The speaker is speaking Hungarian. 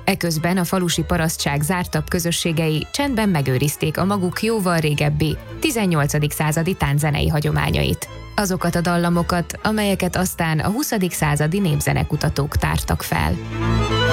Eközben a falusi parasztság zártabb közösségei csendben megőrizték a maguk jóval régebbi, 18. századi tánczenei hagyományait. Azokat a dallamokat, amelyeket aztán a 20. századi népzenekutatók tártak fel.